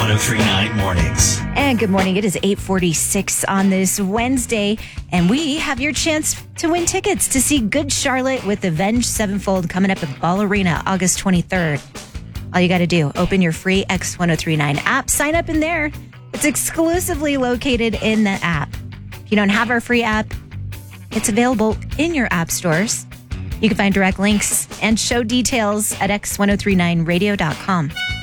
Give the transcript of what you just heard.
X1039 Mornings. And good morning. It is 8:46 on this Wednesday, and we have your chance to win tickets to see Good Charlotte with Avenged Sevenfold coming up at Ball Arena August 23rd. All you got to do, open your free X1039 app, sign up in there. It's exclusively located in the app. If you don't have our free app, it's available in your app stores. You can find direct links and show details at x1039radio.com.